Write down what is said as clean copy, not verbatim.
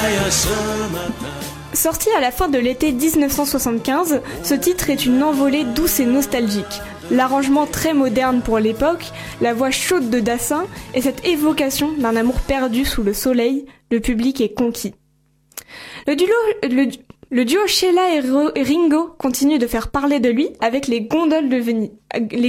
Sorti à la fin de l'été 1975, ce titre est une envolée douce et nostalgique. L'arrangement très moderne pour l'époque, la voix chaude de Dassin et cette évocation d'un amour perdu sous le soleil, le public est conquis. Le duo Sheila et Ringo continue de faire parler de lui avec les gondoles de Venise.